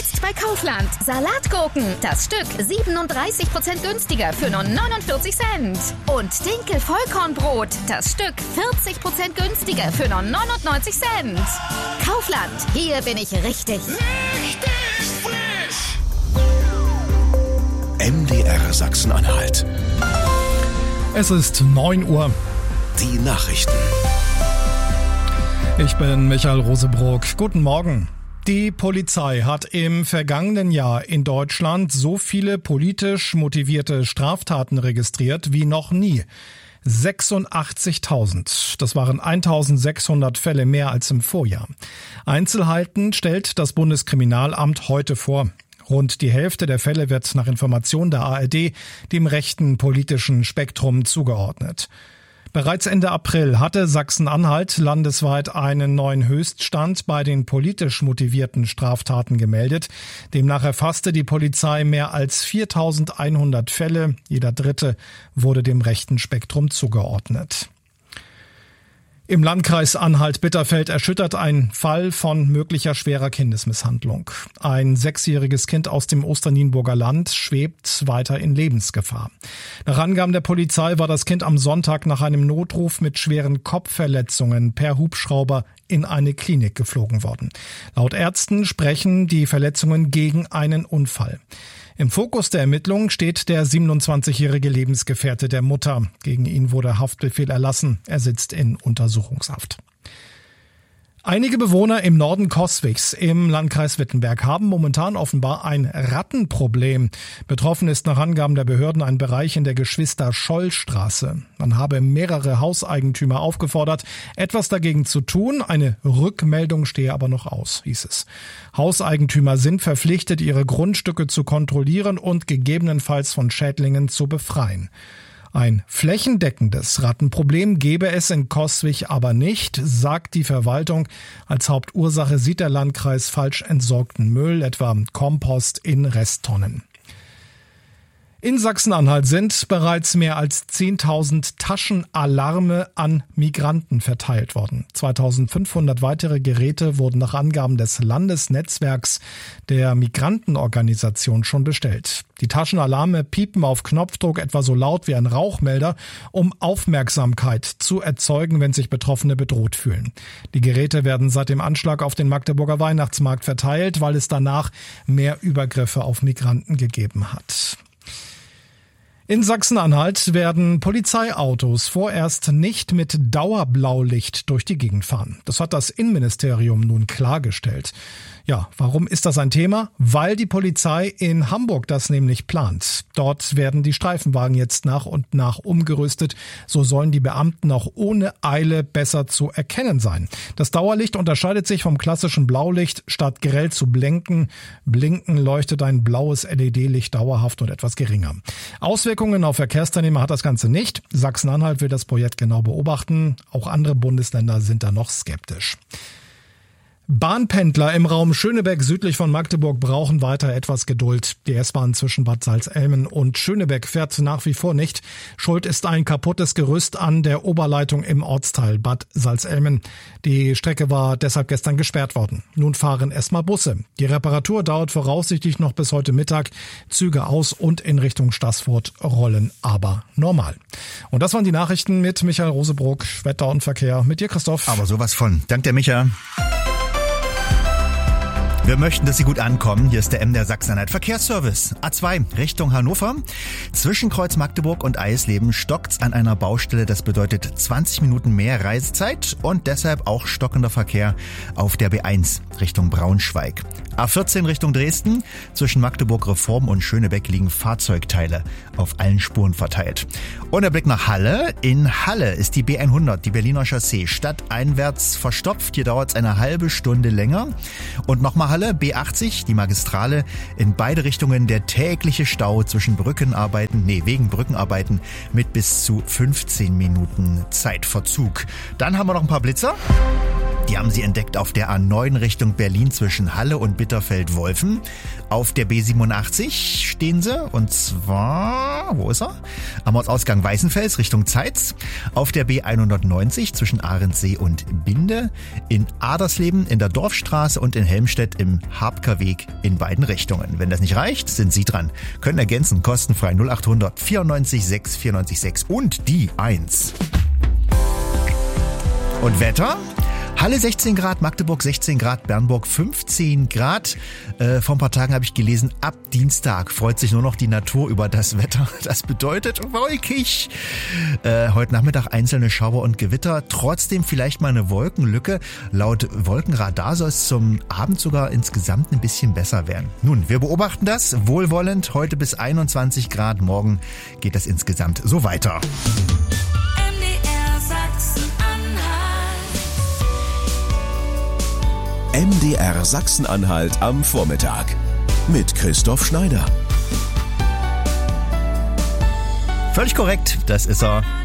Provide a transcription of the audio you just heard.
Jetzt bei Kaufland. Salatgurken. Das Stück 37% günstiger für nur 49 Cent. Und Dinkel-Vollkornbrot. Das Stück 40% günstiger für nur 99 Cent. Kaufland. Hier bin ich richtig. Richtig frisch! MDR Sachsen-Anhalt. Es ist 9 Uhr. Die Nachrichten. Ich bin Michael Rosebrock. Guten Morgen. Die Polizei hat im vergangenen Jahr in Deutschland so viele politisch motivierte Straftaten registriert wie noch nie. 86.000. Das waren 1.600 Fälle mehr als im Vorjahr. Einzelheiten stellt das Bundeskriminalamt heute vor. Rund die Hälfte der Fälle wird nach Information der ARD dem rechten politischen Spektrum zugeordnet. Bereits Ende April hatte Sachsen-Anhalt landesweit einen neuen Höchststand bei den politisch motivierten Straftaten gemeldet. Demnach erfasste die Polizei mehr als 4.100 Fälle. Jeder dritte wurde dem rechten Spektrum zugeordnet. Im Landkreis Anhalt-Bitterfeld erschüttert ein Fall von möglicher schwerer Kindesmisshandlung. Ein 6-jähriges Kind aus dem Osternienburger Land schwebt weiter in Lebensgefahr. Nach Angaben der Polizei war das Kind am Sonntag nach einem Notruf mit schweren Kopfverletzungen per Hubschrauber in eine Klinik geflogen worden. Laut Ärzten sprechen die Verletzungen gegen einen Unfall. Im Fokus der Ermittlungen steht der 27-jährige Lebensgefährte der Mutter. Gegen ihn wurde Haftbefehl erlassen. Er sitzt in Untersuchungshaft. Einige Bewohner im Norden Coswigs im Landkreis Wittenberg haben momentan offenbar ein Rattenproblem. Betroffen ist nach Angaben der Behörden ein Bereich in der Geschwister-Scholl-Straße. Man habe mehrere Hauseigentümer aufgefordert, etwas dagegen zu tun. Eine Rückmeldung stehe aber noch aus, hieß es. Hauseigentümer sind verpflichtet, ihre Grundstücke zu kontrollieren und gegebenenfalls von Schädlingen zu befreien. Ein flächendeckendes Rattenproblem gebe es in Coswig aber nicht, sagt die Verwaltung. Als Hauptursache sieht der Landkreis falsch entsorgten Müll, etwa Kompost in Resttonnen. In Sachsen-Anhalt sind bereits mehr als 10.000 Taschenalarme an Migranten verteilt worden. 2.500 weitere Geräte wurden nach Angaben des Landesnetzwerks der Migrantenorganisation schon bestellt. Die Taschenalarme piepen auf Knopfdruck etwa so laut wie ein Rauchmelder, um Aufmerksamkeit zu erzeugen, wenn sich Betroffene bedroht fühlen. Die Geräte werden seit dem Anschlag auf den Magdeburger Weihnachtsmarkt verteilt, weil es danach mehr Übergriffe auf Migranten gegeben hat. In Sachsen-Anhalt werden Polizeiautos vorerst nicht mit Dauerblaulicht durch die Gegend fahren. Das hat das Innenministerium nun klargestellt. Ja, warum ist das ein Thema? Weil die Polizei in Hamburg das nämlich plant. Dort werden die Streifenwagen jetzt nach und nach umgerüstet. So sollen die Beamten auch ohne Eile besser zu erkennen sein. Das Dauerlicht unterscheidet sich vom klassischen Blaulicht. Statt grell zu blinken leuchtet ein blaues LED-Licht dauerhaft und etwas geringer. Auswirkungen auf Verkehrsteilnehmer hat das Ganze nicht. Sachsen-Anhalt will das Projekt genau beobachten. Auch andere Bundesländer sind da noch skeptisch. Bahnpendler im Raum Schönebeck südlich von Magdeburg brauchen weiter etwas Geduld. Die S-Bahn zwischen Bad Salzelmen und Schönebeck fährt nach wie vor nicht. Schuld ist ein kaputtes Gerüst an der Oberleitung im Ortsteil Bad Salzelmen. Die Strecke war deshalb gestern gesperrt worden. Nun fahren erstmal Busse. Die Reparatur dauert voraussichtlich noch bis heute Mittag. Züge aus und in Richtung Staßfurt rollen aber normal. Und das waren die Nachrichten mit Michael Rosebrock, Wetter und Verkehr. Mit dir, Christoph. Aber sowas von. Dank der Micha. Wir möchten, dass Sie gut ankommen. Hier ist der MDR Sachsen-Anhalt Verkehrsservice. A2 Richtung Hannover. Zwischen Kreuz Magdeburg und Eisleben stockt's an einer Baustelle. Das bedeutet 20 Minuten mehr Reisezeit und deshalb auch stockender Verkehr auf der B1 Richtung Braunschweig. A14 Richtung Dresden. Zwischen Magdeburg Reform und Schönebeck liegen Fahrzeugteile auf allen Spuren verteilt. Und der Blick nach Halle. In Halle ist die B100, die Berliner Chaussee, stadteinwärts verstopft. Hier dauert's eine halbe Stunde länger. Und nochmal Halle, B80, die Magistrale, in beide Richtungen der tägliche Stau zwischen wegen Brückenarbeiten mit bis zu 15 Minuten Zeitverzug. Dann haben wir noch ein paar Blitzer. Die haben sie entdeckt auf der A9 Richtung Berlin zwischen Halle und Bitterfeld-Wolfen. Auf der B87 stehen sie, und zwar, wo ist er? Am Ortsausgang Weißenfels Richtung Zeitz. Auf der B190 zwischen Ahrensee und Binde. In Adersleben in der Dorfstraße und in Helmstedt im Habkerweg in beiden Richtungen. Wenn das nicht reicht, sind Sie dran. Können ergänzen, kostenfrei 0800 94 6 94 6 und die 1. Und Wetter? Halle 16 Grad, Magdeburg 16 Grad, Bernburg 15 Grad. Vor ein paar Tagen habe ich gelesen, ab Dienstag freut sich nur noch die Natur über das Wetter. Das bedeutet wolkig. Heute Nachmittag einzelne Schauer und Gewitter. Trotzdem vielleicht mal eine Wolkenlücke. Laut Wolkenradar soll es zum Abend sogar insgesamt ein bisschen besser werden. Nun, wir beobachten das wohlwollend. Heute bis 21 Grad. Morgen geht das insgesamt so weiter. MDR Sachsen-Anhalt am Vormittag mit Christoph Schneider. Völlig korrekt, das ist er.